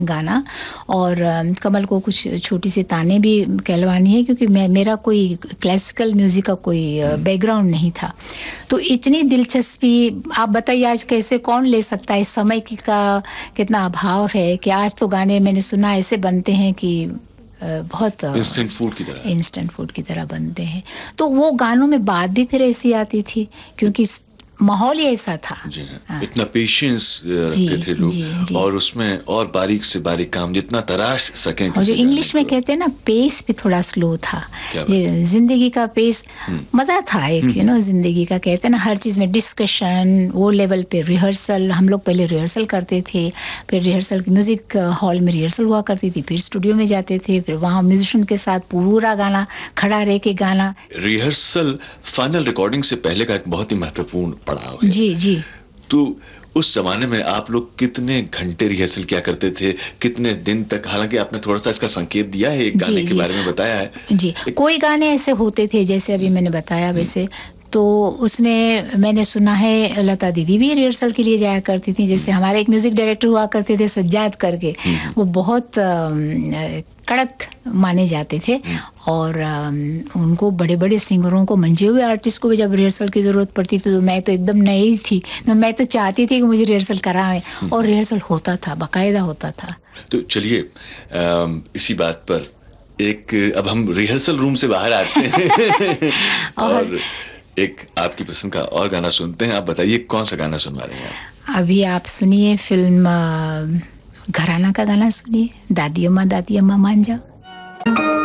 गाना। और कमल को कुछ छोटी सी ताने भी कहलवानी है, क्योंकि मेरा कोई क्लासिकल म्यूज़िक का कोई बैकग्राउंड नहीं था। तो इतनी दिलचस्पी, आप बताइए आज कैसे कौन ले सकता है, इस समय का कितना अभाव है कि आज तो गाने मैंने सुना ऐसे बनते हैं कि बहुत इंस्टेंट फूड की तरह बनते हैं। तो वो गानों में बात भी फिर ऐसी आती थी, क्योंकि माहौल ही ऐसा था। जी हाँ। इतना पेशेंस रखते थे लोग। जी। और उसमें और बारीक से बारीक काम जितना तराश सकें। और जो इंग्लिश में कहते हैं ना, पेस भी थोड़ा स्लो था। जिंदगी का पेस मजा था एक, जिंदगी का कहते हैं ना, हर चीज में डिस्कशन, वो लेवल पे रिहर्सल। हम लोग पहले रिहर्सल करते थे, फिर रिहर्सल म्यूजिक हॉल में रिहर्सल हुआ करती थी, फिर स्टूडियो में जाते थे, फिर वहाँ म्यूजिशियन के साथ पूरा गाना खड़ा रह के गाना। रिहर्सल फाइनल रिकॉर्डिंग से पहले का एक बहुत ही महत्वपूर्ण पड़ाव है। जी जी। तो उस जमाने में आप लोग कितने घंटे रिहर्सल किया करते थे, कितने दिन तक? हालांकि आपने थोड़ा सा इसका संकेत दिया है, एक गाने के बारे में बताया है। जी, कोई गाने ऐसे होते थे जैसे अभी मैंने बताया वैसे, तो उसमें मैंने सुना है लता दीदी भी रिहर्सल के लिए जाया करती थी। जैसे हमारे एक म्यूजिक डायरेक्टर हुआ करते थे सज्जाद करके, वो बहुत कड़क माने जाते थे, और उनको बड़े बड़े सिंगरों को, मंजे हुए आर्टिस्ट को भी जब रिहर्सल की ज़रूरत पड़ती थी, तो मैं तो एकदम नई थी, मैं तो चाहती थी कि मुझे रिहर्सल कराएं, और रिहर्सल होता था, बाकायदा होता था। तो चलिए इसी बात पर अब हम रिहर्सल रूम से बाहर आते हैं और एक आपकी पसंद का और गाना सुनते हैं। आप बताइए कौन सा गाना सुनवा रहे हैं आप? अभी आप सुनिए फिल्म घराना का गाना सुनिए, दादी अम्मा मान जा।